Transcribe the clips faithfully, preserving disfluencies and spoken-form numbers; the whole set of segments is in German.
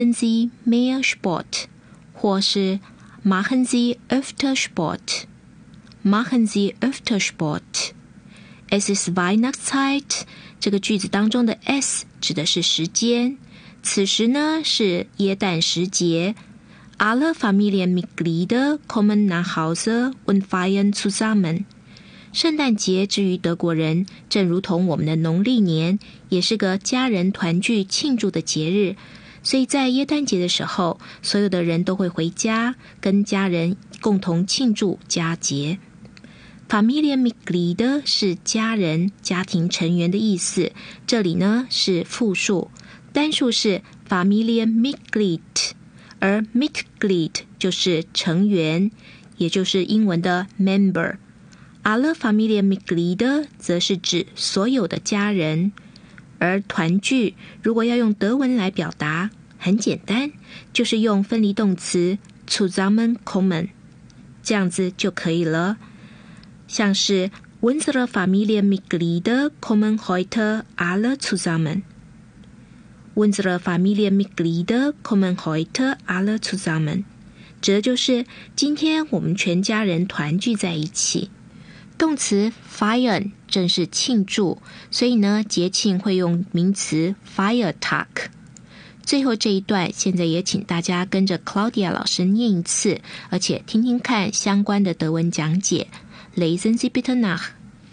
Sie mehr Sport 或是 machen Sie öfter Sport machen Sie öfter Sport Es ist Weihnachtszeit 这个句子当中的 es 指的是时间，此时呢是耶诞时节 Alle Familienmitglieder kommen nach Hause und feiern zusammen 圣诞节之于德国人正如同我们的农历年，也是个家人团聚庆祝的节日，所以在耶诞节的时候，所有的人都会回家跟家人共同庆祝佳节。Familienmitglieder 是家人、家庭成员的意思，这里呢是复数，单数是 Familienmitglied， 而 Mitglied 就是成员，也就是英文的 member。Alle Familienmitglieder 则是指所有的家人，而团聚如果要用德文来表达，很简单，就是用分离动词 zusammenkommen， 这样子就可以了。像是 Unsere Familienmitglieder kommen heute alle zusammen. Unsere Familienmitglieder kommen heute alle zusammen. 这就是今天我们全家人团聚在一起。动词 feiern 正是庆祝，所以呢，节庆会用名词 Feiertag。最后这一段，现在也请大家跟着 Claudia 老师念一次，而且听听看相关的德文讲解。Lesen Sie bitte nach.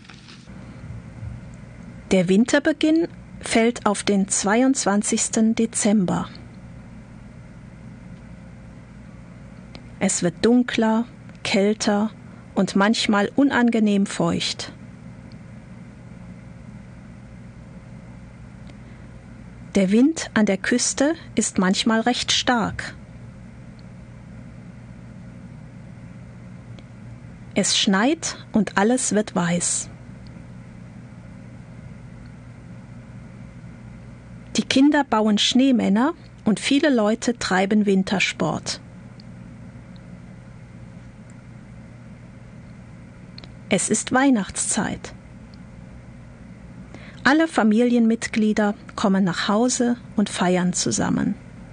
Der Winterbeginn fällt auf den zweiundzwanzigsten Dezember. Es wird dunkler, kälter und manchmal unangenehm feucht. Der Wind an der Küste ist manchmal recht stark. Es schneit und alles wird weiß. Die Kinder bauen Schneemänner und viele Leute treiben Wintersport. Es ist Weihnachtszeit. Alle Familienmitglieder kommen nach Hause und feiern zusammen.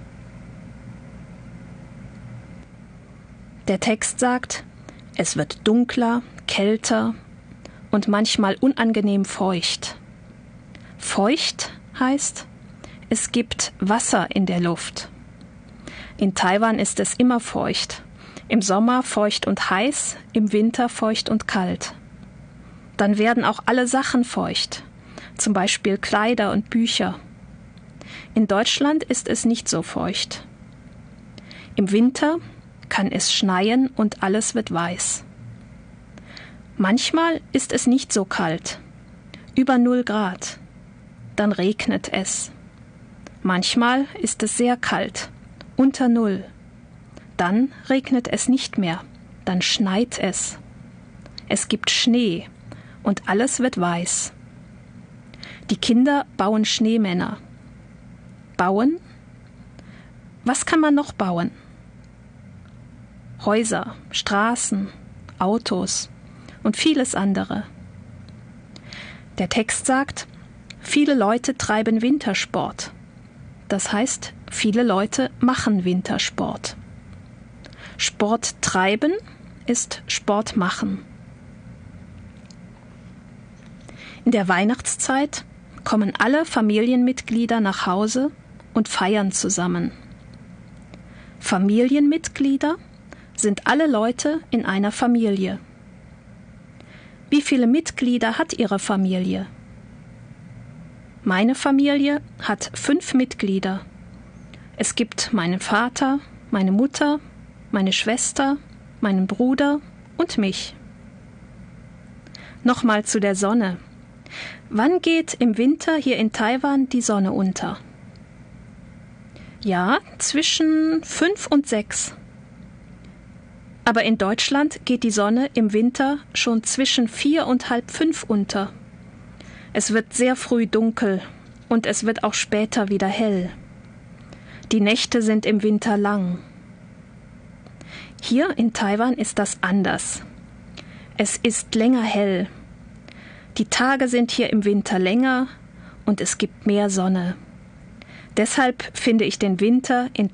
Der Text sagt, es wird dunkler, kälter und manchmal unangenehm feucht. Feucht heißt, es gibt Wasser in der Luft. In Taiwan ist es immer feucht. Im Sommer feucht und heiß, im Winter feucht und kalt. Dann werden auch alle Sachen feucht, zum Beispiel Kleider und Bücher. In Deutschland ist es nicht so feucht. Im Winter kann es schneien und alles wird weiß. Manchmal ist es nicht so kalt, über null Grad. Dann regnet es. Manchmal ist es sehr kalt, unter Null. Dann regnet es nicht mehr, dann schneit es. Es gibt Schnee und alles wird weiß. Die Kinder bauen Schneemänner. Bauen? Was kann man noch bauen? Häuser, Straßen, Autos und vieles andere. Der Text sagt, viele Leute treiben Wintersport. Das heißt, viele Leute machen Wintersport. Sport treiben ist Sport machen. In der Weihnachtszeit kommen alle Familienmitglieder nach Hause und feiern zusammen. Familienmitglieder sind alle Leute in einer Familie. Wie viele Mitglieder hat Ihre Familie? Meine Familie hat fünf Mitglieder. Es gibt meinen Vater, meine Mutter, meine Schwester, meinen Bruder und mich. Nochmal zu der Sonne. Wann geht im Winter hier in Taiwan die Sonne unter? Ja, zwischen fünf und sechs. Aber in Deutschland geht die Sonne im Winter schon zwischen vier und halb fünf unter. Es wird sehr früh dunkel und es wird auch später wieder hell. Die Nächte sind im Winter lang. Hier in Taiwan ist das anders. Es ist länger hell. Die Tage sind hier im Winter länger und es gibt mehr Sonne. Deshalb finde ich den Winter in